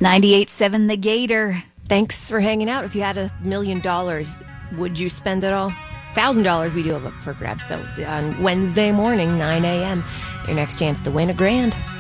98.7 The Gator. Thanks for hanging out. If you had $1 million, would you spend it all? $1,000 we do have up for grabs. So on Wednesday morning, 9 a.m., your next chance to win $1,000.